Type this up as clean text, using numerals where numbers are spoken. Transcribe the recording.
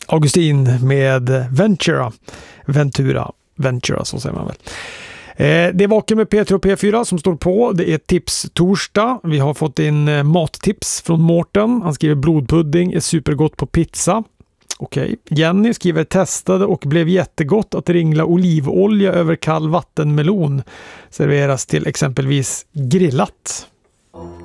Augustin med Ventura, så säger man väl. Det är Vaken med P3 och P4 som står på. Det är tips torsdag. Vi har fått in mattips från Mårten. Han skriver blodpudding är supergott på pizza. Okej. Jenny skriver testade och blev jättegott att ringla olivolja över kall vattenmelon. Serveras till exempelvis grillat.